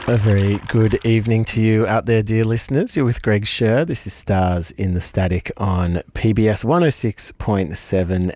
A very good evening to you out there, dear listeners. You're with Greg Scher. This is Stars in the Static on PBS 106.7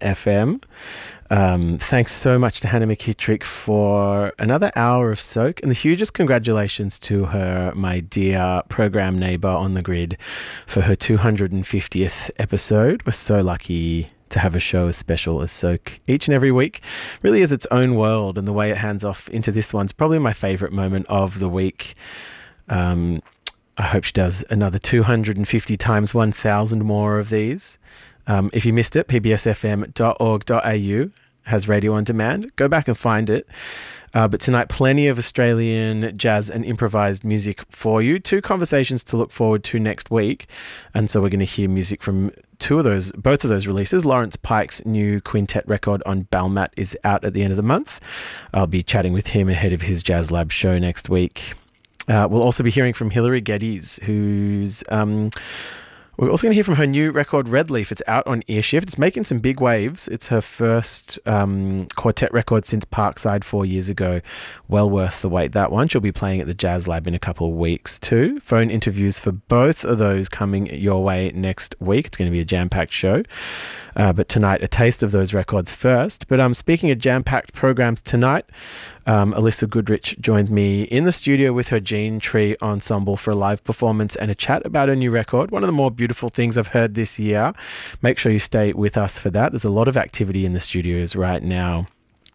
FM. Thanks so much to Hannah McKittrick for another hour of soak, and the hugest congratulations to her, my dear program neighbour on the grid, for her 250th episode. We're so lucky to have a show as special as Soak each and every week. Really is its own world, and the way it hands off into this one's probably my favourite moment of the week. I hope she does another 250 times 1,000 more of these. If you missed it, pbsfm.org.au has radio on demand. Go back and find it. But tonight, plenty of Australian jazz and improvised music for you. 2 conversations to look forward to next week. And so we're going to hear music from both of those releases. Lawrence Pike's new quintet record on Balmat is out at the end of the month. I'll be chatting with him ahead of his Jazz Lab show next week. We'll also be hearing from Hilary Geddes, who's... we're also going to hear from her new record, Red Leaf. It's out on Earshift. It's making some big waves. It's her first quartet record since Parkside 4 years ago. Well worth the wait, that one. She'll be playing at the Jazz Lab in a couple of weeks too. Phone interviews for both of those coming your way next week. It's going to be a jam-packed show. But tonight, a taste of those records first. But speaking of jam-packed programs tonight, Alyssa Goodrich joins me in the studio with her Gene Tree Ensemble for a live performance and a chat about her new record. One of the more beautiful things I've heard this year. Make sure you stay with us for that. There's a lot of activity in the studios right now.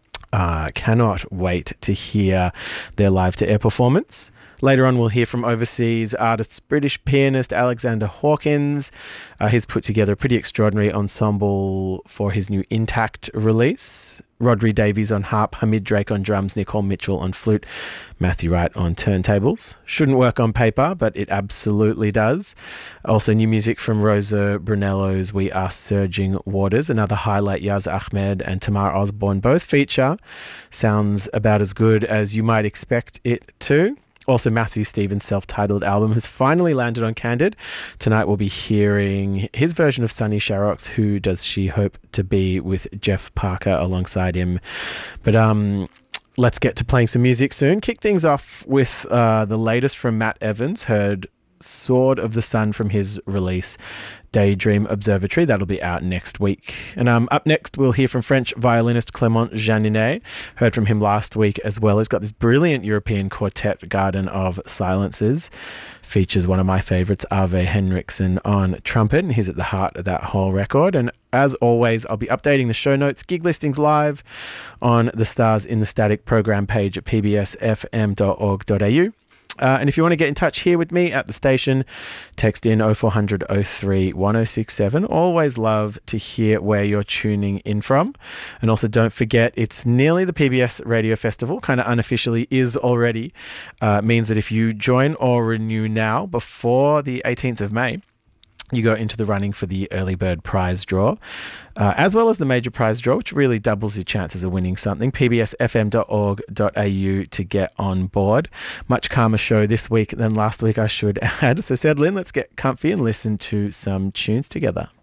Cannot wait to hear their live-to-air performance. Later on, we'll hear from overseas artists, British pianist Alexander Hawkins. He's put together a pretty extraordinary ensemble for his new Intact release. Rodri Davies on harp, Hamid Drake on drums, Nicole Mitchell on flute, Matthew Wright on turntables. Shouldn't work on paper, but it absolutely does. Also, new music from Rosa Brunello's We Are Surging Waters. Another highlight, Yaz Ahmed and Tamar Osborne both feature. Sounds about as good as you might expect it to. Also, Matthew Stevens' self-titled album has finally landed on Candid. Tonight we'll be hearing his version of Sunny Sharrock's Who Does She Hope to Be with Jeff Parker alongside him. But let's get to playing some music soon. Kick things off with the latest from Matt Evans. Heard Sword of the Sun from his release Daydream Observatory. That'll be out next week. And up next we'll hear from French violinist Clément Janinet. Heard from him last week as well. He's got this brilliant European quartet, Garden of Silences. Features one of my favourites, Ave Henriksen, on trumpet, and he's at the heart of that whole record. And as always, I'll be updating the show notes, gig listings live on the Stars in the Static program page at pbsfm.org.au. And if you want to get in touch here with me at the station, text in 0400 03 1067. Always love to hear where you're tuning in from. And also don't forget, it's nearly the PBS Radio Festival, kind of unofficially is already. Means that if you join or renew now before the 18th of May, you go into the running for the early bird prize draw, as well as the major prize draw, which really doubles your chances of winning something. pbsfm.org.au to get on board. Much calmer show this week than last week, I should add. So settle in, let's get comfy and listen to some tunes together.